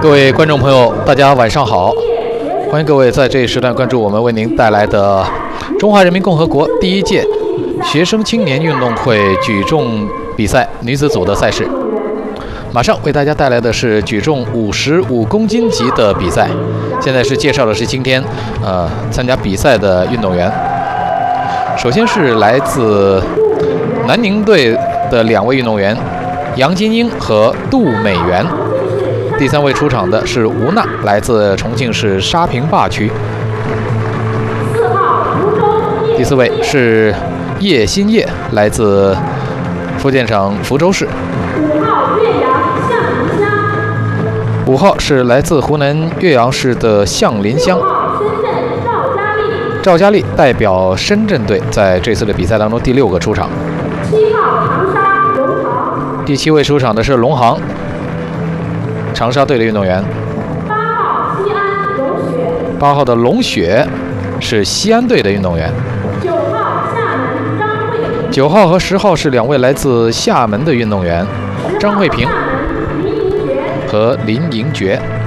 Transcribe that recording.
各位观众朋友，大家晚上好！欢迎各位在这一时段关注我们为您带来的中华人民共和国第1届学生青年运动会举重比赛女子组的赛事。马上为大家带来的是举重55公斤级的比赛。现在介绍的是今天参加比赛的运动员。首先是来自南宁队的2位运动员杨金英和杜美媛。第3位出场的是吴娜，来自重庆市沙坪坝区。第4位是叶新叶，来自福建省福州市。5号是来自湖南岳阳市的橡林乡。赵佳丽代表深圳队在这次的比赛当中第6个出场。第7位出场的是龙航，长沙队的运动员。8号的龙雪是西安队的运动员。9号和10号是2位来自厦门的运动员，张慧萍和林迎觉。